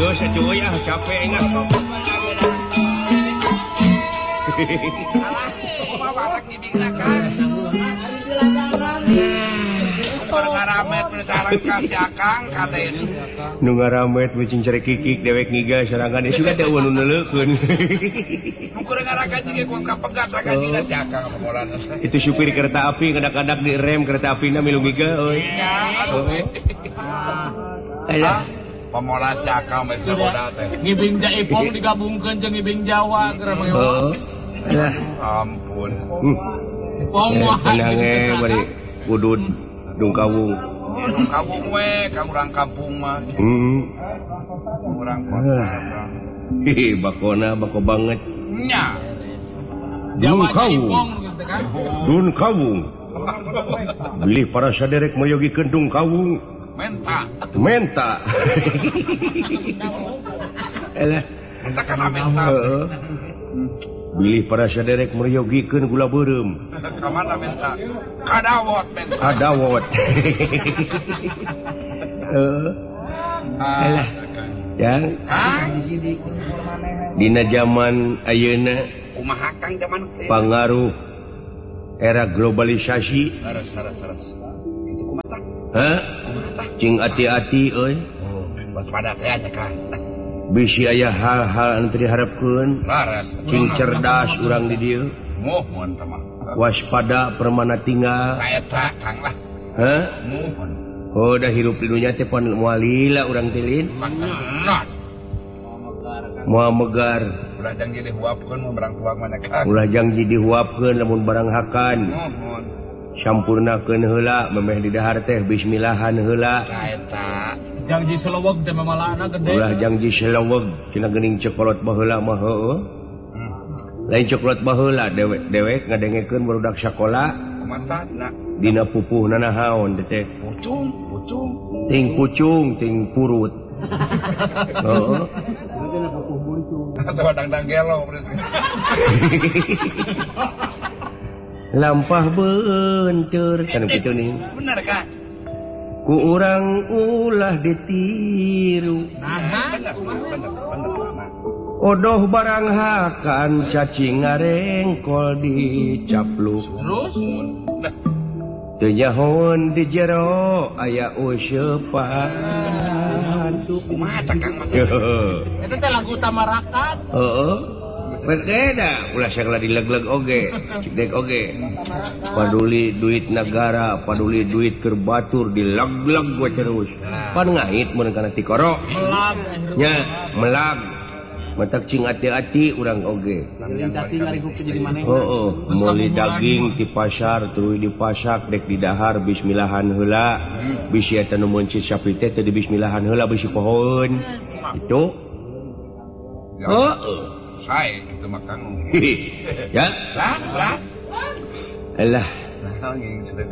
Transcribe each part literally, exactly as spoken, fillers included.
geus cuy ah capek enggak. Kumaha barak ngibingna Kang. Ngaramet sareng ka si Akang katen. Nu ngaramet beucing cerek kikik dewek ngiga sarangan ieu sudah teh nu neuleukeun. Nu kurang ngarakan jeung ku kapegat rakan dina si Akang pemolana. Itu supir kereta api kadak-kadak di rem kereta apina milu ngiga euy. Ya, aduh. Aya pemola si Akang mah saboda teh. Ngibing Jaipong digabungkeun jeung ngibing Jawa keur mah. Heeh. Alah. Ampun. Pong mah tenange bari udud Dungkawung. Dungkawung we ka urang kampung mah. Heeh. Urang kota. Heeh, bakona bako banget. Nya. Jawa Jaipong gitu kan. Dungkawung. Beli para saderek mayogikeun Dungkawung. Menta. Menta. Alah. Menta kana menta. Heeh. Bilih para saderek meryogikeun gula beureum. Ka mana menta? Kadawot menta. Kadawot. Heeh. Alah. Yang dina zaman ayeuna kumaha Kang zaman teh? Pangaruh era globalisasi. Saras saras saras. Itu kumaha? Hah? Cing ati-ati euy. Oh, waspada teh nya Kang. Bisi aya hal-hal anu teu diharapkeun. Laras. Cing cerdas urang di dieu. Mohon teh mah. Waspada permana tinggal. Kaeta Kang lah. Hah? Mohon. Oh, dah hirup di dunia teh pan moal lila urang teh lin. Pantenan. Moal megar. Ulah janji dihuapkeun mun barang tuang mana Kang. Ulah janji dihuapkeun lamun barang hakan. Mohon. Sampurnakeun heula memeh di dahar teh bismillahan heula. Kaeta. Janji seleweg teh mamalana gede. Ulah janji seleweg cenah geuning cokolot baheula mah heueuh. Lain cokolot baheula dewek-dewek ngadengekeun barudak sakola. Kumatana. Dina pupuhna nahaon teh? Pucung, pucung. Ting pucung, ting purut. Heeh. Atau dang-dang gelo berarti. Lampah beunteur kan kitu nih. Bener Kang. Ku urang ulah ditiru. Nah, Bener, bener, bener. Odoh barang hakan cacing ngarengkol dicapluk. terus Teu nyahoeun di jero aya useupan. Kumaha tah Kang mah? Heeh. eta teh lagu tamarakan. Heeh. Berbeda, ulah sagala dileg-leg oge, cik oge. Paduli duit negara, paduli duit keur batur dileg-leg we terus. Pan ngait mun kana ti koro. Melag. Nya, melag. Matak cing ati-ati urang oge. Lintasi ngarigup jadi maneh. Heeh, meuli daging ti pasar tuluy dipasak dek di dahar bismillahan heula. Bisi eta nu muncit sapi teh teu di bismillahan heula bisi pohoeun. Itu. Heeh. Sae kitu mah Kang. Ya, Lah, lah. alah Nah, nging sudah.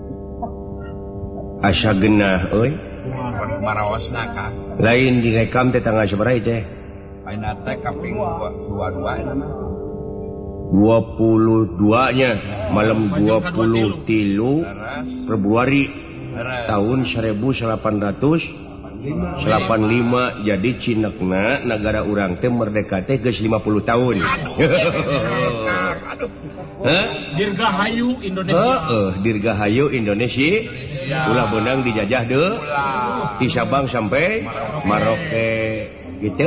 asa geunah euy. Maraosna Kang. Lain direkam teh tanggal sabaraha teh? Ayeuna teh kaping dua dua eta mah. dua puluh dua nya malam dua puluh tiga Februari tahun seribu delapan ratus delapan puluh lima. Jadi cinekna negara urang teh merdeka teh geus lima puluh tahun. Aduh. Hah? Dirgahayu Indonesia. Heeh, dirgahayu Indonesia. Ulah beunang dijajah deui. Ti Sabang sampai Maroke gitu.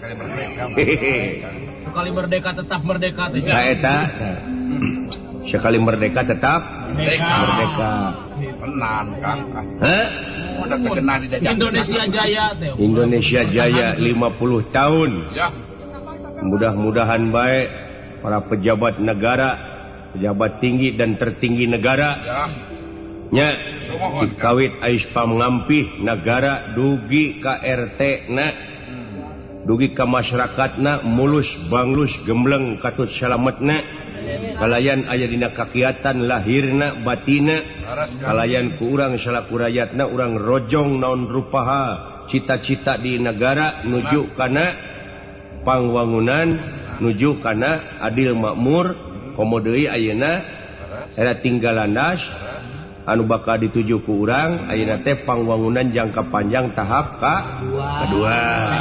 Sekali merdeka tetap merdeka teh. Nah, eta sekali merdeka tetap Merdeka. merdeka. Tenan Kang. Hah? Udah terkenal di dajah. Indonesia Jaya teh. Indonesia Jaya lima puluh tahun. Ya. Mudah-mudahan baik para pejabat negara, pejabat tinggi dan tertinggi negara. Ya. Nya kawit ais pangampih negara dugi ka R T na dugi ka masyarakatna mulus banglus gembleng katut salametna kalayan aya dina kakiatan lahirna batina kalayan ku urang salaku rakyatna urang rojong naon rupaha cita-cita di negara nuju kana pangwangunan nuju kana adil makmur komo deui ayeuna era tinggal landas anu bakal dituju ku urang ayeuna teh pangwangunan jangka panjang tahap ka kedua.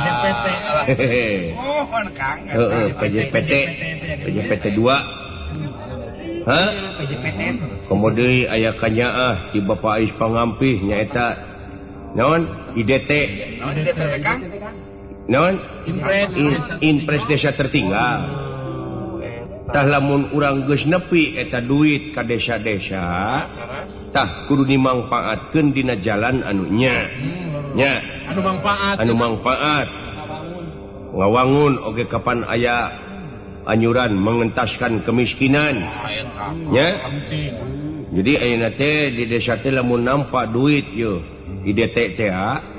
Mohon Kang. Heeh, P J P T. P J P T dua. Hah? P J P T. Kemudian aya kanyaah ti Bapak Ais Pangampih nyaeta naon I D T. Naon I D T Kang? Naon? Impres. Impres Desa Tertinggal. Tah lamun urang geus nepi eta duit ka desa-desa tah kudu dimangpaatkeun dina jalan anu nya nya Anu manfaat. anu manfaat ngawangun oge kapan aya anyuran mengentaskan kemiskinan nya. Jadi ayeuna teh di desa teh lamun nampa duit yo I D T teh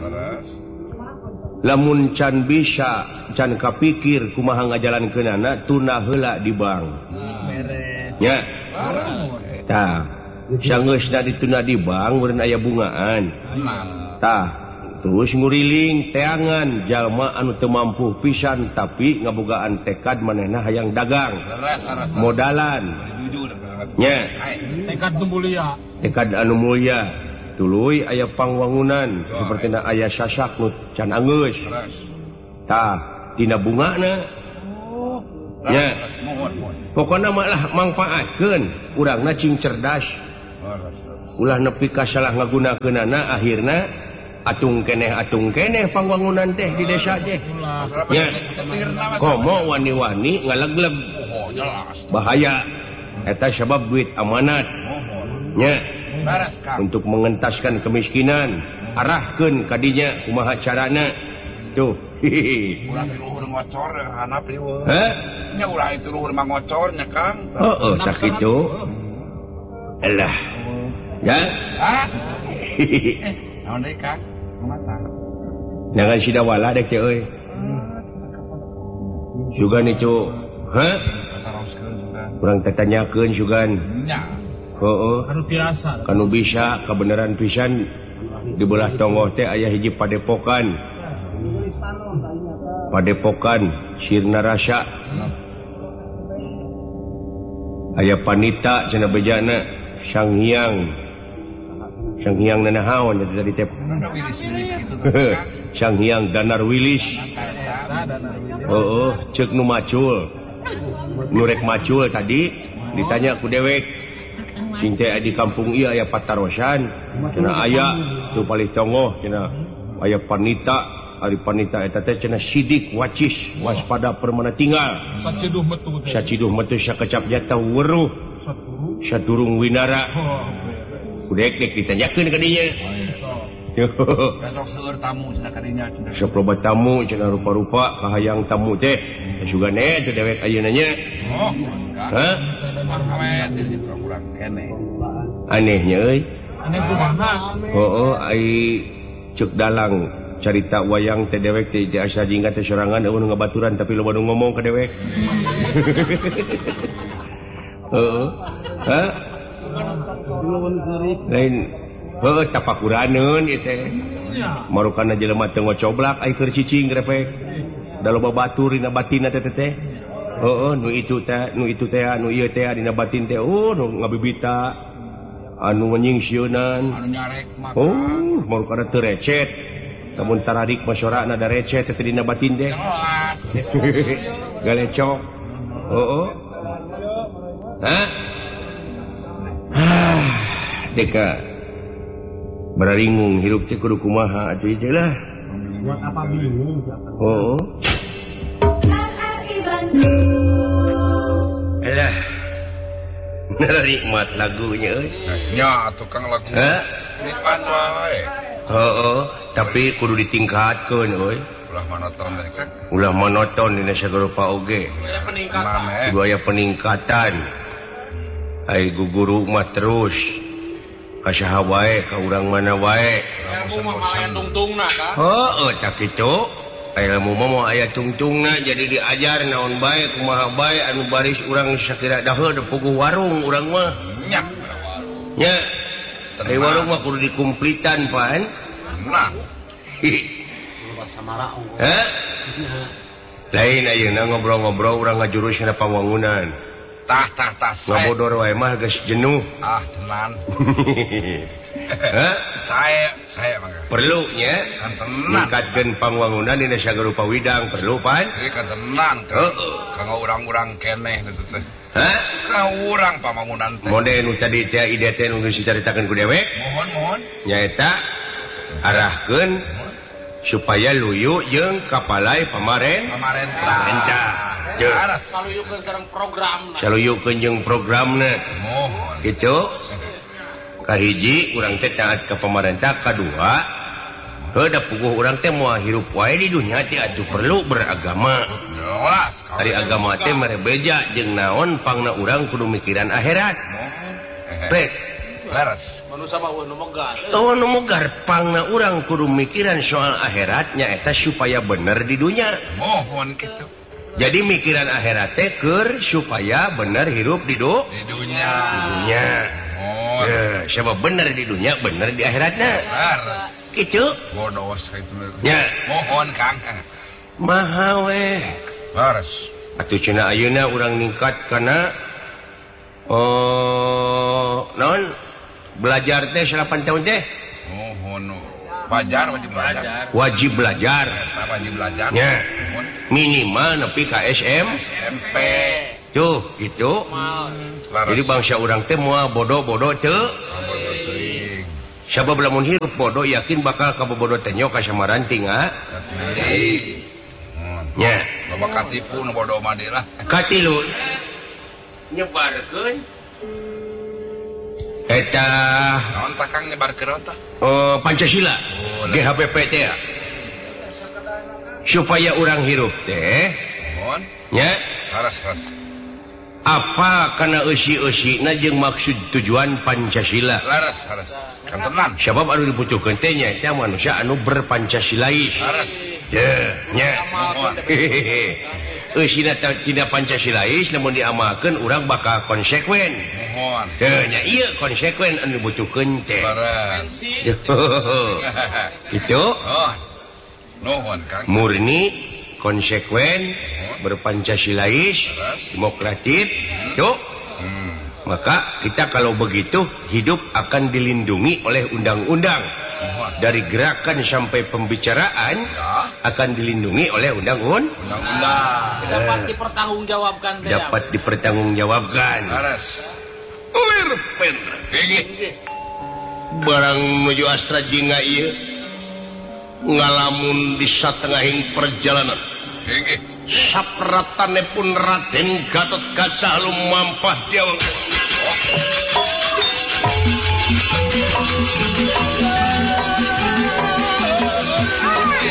lamun can bisa can kapikir kumaha ngajalankeunana tuna heula di bank nya tah sanggeusna dituna di bank meureun aya bungaan tah terus nguriling teangan jalma anu teu mampu pisan tapi ngabogaan tekad manehna hayang dagang modalan nya Tekad nu mulia. tekad anu mulia tuluy aya pangwangunan sapertina aya sasak nu can anggeus tah dina bungana nya pokona malah mangpaatkeun urangna cing cerdas ulah nepi ka salah ngagunakeunana akhirna atung keneh atung keneh pangwangunan teh di desa teh nya komo wani-wani ngalegleg bahaya eta sabab duit amanat nya untuk mengentaskan kemiskinan arahkeun ka dinya kumaha carana tuh ulah luhur ngocor hanap liweuh heh nya ulah itu luhur mangocor nya Kang heuh tah kitu alah ya hah naon deui Kang kumaha jangan sidawala dek teh euy juga nih cu heh urang teh tanyakeun sugan nya heuh Anu biasa. kanu bisa kebenaran pisan di belah tonggoh teh aya hiji padepokan padepokan sirna rasa aya panita cenah bejana Sang Hyang Sang Hyang nanahaon jadi tadi teh wilis-wilis gitu Sang Hyang Danar Wilis heuh ceuk nu macul nu rek macul tadi ditanya ku dewek sing teh di kampung ieu aya patarosan cenah aya tu palih tonggoh cenah aya panita ari panita eta teh cenah sidik wacis waspada permana tinggal Saciduh metu teh. saciduh metu sakecap jata weruh sadurung winara udek dek ditanyakeun ka dinya besok seueur tamu cenah ka dinya cenah sok loba tamu cenah rupa-rupa kahayang tamu teh sugan eh teh dewek ayeuna nya oh hah awet di kurang kene anehnya euy Aneh kumaha? heuh ai ceuk dalang carita wayang teh dewek teh asa jingga teh sorangan eueuh nu ngabaturan tapi loba nu ngomong ka dewek heuh hah lain heuh tapakuraneun ieu teh marukana jelema teu ngocoblak ai keur cicing grepek da loba batur dina batinna teh teh heuh nu itu teh nu itu teh nu ieu teh dina batin teh oh nu ngabibita anu nyingsieunan anu nyarek mah oh marukana teu recet namun tararik masyorana da recet teh dina batin teh galecok heuh hah ah deka bararingung hirup teh kudu kumaha atuh ieu lah Buat apa bingung? oh alah nikmat lagunya euy nya tukang lagu hah nikmat wae heuh tapi kudu ditingkatkeun euy ulah monoton teh Kang ulah monoton dina sagerupa oge mana kudu aya peningkatan ai guguru mah terus ka saha wae ka urang mana wae Ilmu mah aya tungtungna ka. heuh cak kitu aya ilmu mah moal aya tungtungna jadi diajar naon bae kumaha bae anu baris urang sakira daheu da puguh warung urang mah nya nya ai warung mah kudu dikumplitan pan nah hah lain ayeuna ngobrol-ngobrol urang ngajurusna pangwangunan tah tah tah saya ngabodor wae mah geus jenuh. ah tenan Hah? saya saya mangga Perlu nya kan tenan ningkatkeun pangwangunan dina sagarupa widang perlu pan. ieu kan tenan Heeh. kanggo urang-urang keneh kitu teh Hah? kanggo urang pambangunan teh Mode nu tadi teh ide teh nu geus dicaritakeun ku dewek mohon mohon nyaeta arahkeun supaya luyu jeung kapalai pamaren pamarentah Entah. Jeung Aras. Kalau yuk kan sekarang program nah. saluyukeun jeung programna mohon kitu. Kahiji urang teh taat ka pamarentah, kadua heuh da puguh urang teh moal hirup wae di dunya teh atuh perlu beragama. jelas Ari agama teh mere beja jeung naon pangna urang kudu mikiran akhirat. Pet laras Manusia mah nu megah. oh nu mogar pangna urang kudu mikiran soal akhirat nyaeta supaya bener di dunya. mohon kitu Jadi mikiran akhirat teh keur supaya bener hirup di du- di dunia dunya. mohon Eh, siapa bener di dunia bener di akhiratna. laras Kitu bodoh itu nya mohon kang maha we. laras Atuh cenah ayeuna urang ningkat kana oh naon belajar teh salapan tahun teh mohon Wajar wajib belajar. wajib belajar. Eta wajib belajar. Ya. Minimal nepi ka S M. S M P. Tuh, gitu. Jadi bangsa orang teh moal bodoh-bodoh teu. Sabab lamun hirup bodoh yakin bakal kabobodoh teh nyok ka samaran tinggal. Nya. Loba katipu nu bodoh mah deui lah. Katilu nyebarkeun eta Naon tah Kang nyebarkeun tah? oh, Pancasila. Oh, G H B P teh. Supaya orang hirup teh Mohon. nya Haras-haras. apa kana eusi-eusina jeung maksud tujuan Pancasila. Laras, haras. Kan tenan. Sabab anu dibutuhkeun teh nya eta manusia anu berpancasilais. Haras. Teu nya. Mohon. Eusina tina Pancasilais lamun diamalkeun urang bakal konsekuen. Mohon. Teu nya ieu konsekuen anu dibutuhkeun teh. Laras. Itu Oh. Nuhun Kang. murni konsekuen berpancasilais demokratis tuh Hmm. maka kita kalau begitu hidup akan dilindungi oleh undang-undang Mohon. dari gerakan sampai pembicaraan Ya. akan dilindungi oleh undang-undang Undang-undang. Dapat dipertanggungjawabkan teh. dapat dipertanggungjawabkan. Laras. Ulir pendra Gigi. barang menuju Astra Jingga ieu ngalamun di satengahing perjalanan Gigi. sapratane pun Raden Gatot Kaca lumampah diawang.